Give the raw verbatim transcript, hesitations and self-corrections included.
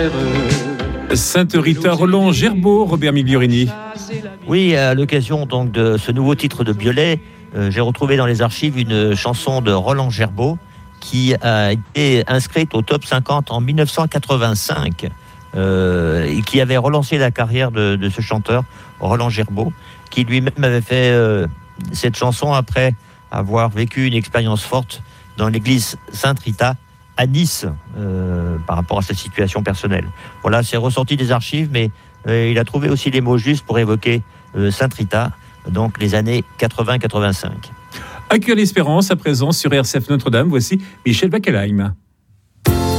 Sainte Rita Roland Gerbaud, Robert Migliorini. Oui, à l'occasion donc de ce nouveau titre de Biolay, euh, j'ai retrouvé dans les archives une chanson de Roland Gerbaud qui a été inscrite au top cinquante en dix-neuf cent quatre-vingt-cinq euh, et qui avait relancé la carrière de, de ce chanteur, Roland Gerbaud, qui lui-même avait fait euh, cette chanson après avoir vécu une expérience forte dans l'église Sainte Rita à Nice euh, par rapport à cette situation personnelle. Voilà, c'est ressorti des archives, mais euh, il a trouvé aussi les mots justes pour évoquer euh, Sainte Rita, donc les années quatre-vingts quatre-vingt-cinq. Accueil l'espérance à présent sur R C F Notre-Dame. Voici Michel Backelheim.